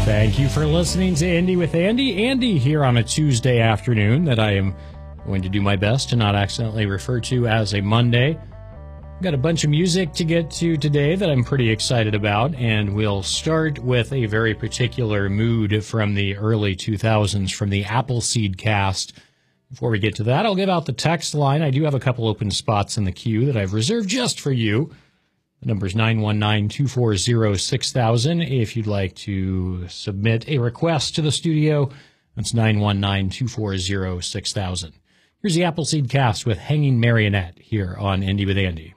Thank you for listening to Indie with Andy. Andy here on a Tuesday afternoon that I am going to do my best to not accidentally refer to as a Monday. Got a bunch of music to get to today that I'm pretty excited about, and we'll start with a very particular mood from the early 2000s from the Appleseed cast. Before we get to that, I'll give out the text line. I do have a couple open spots in the queue that I've reserved just for you. The number is 919-240-6000. If you'd like to submit a request to the studio, that's 919-240-6000. Here's the Appleseed cast with Hanging Marionette here on Indie with Andy.